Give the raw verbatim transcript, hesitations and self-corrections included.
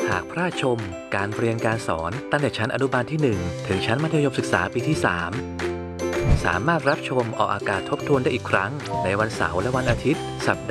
หากพลาดชมการเรียนการสอนตั้งแต่ชั้นอนุบาลที่หนึ่งถึงชั้นมัธยมศึกษาปีที่สามสามารถรับชมออกอากาศทบทวนได้อีกครั้งในวันเสาร์และวันอาทิตย์สัปดาห์